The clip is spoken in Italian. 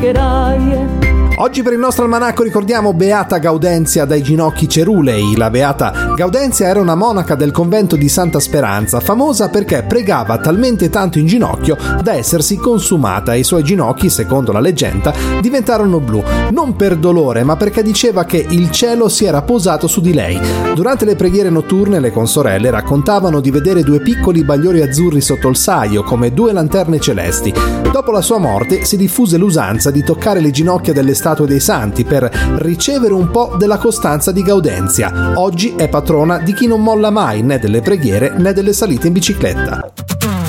pagherai. Oggi per il nostro almanacco ricordiamo Beata Gaudenzia dai ginocchi cerulei. La Beata Gaudenzia era una monaca del convento di Santa Speranza, famosa perché pregava talmente tanto in ginocchio da essersi consumata e i suoi ginocchi, secondo la leggenda, diventarono blu, non per dolore ma perché diceva che il cielo si era posato su di lei. Durante le preghiere notturne le consorelle raccontavano di vedere due piccoli bagliori azzurri sotto il saio come due lanterne celesti. Dopo la sua morte si diffuse l'usanza di toccare le ginocchia delle statue dei santi per ricevere un po' della costanza di Gaudenzia. Oggi è patrona di chi non molla mai né delle preghiere né delle salite in bicicletta.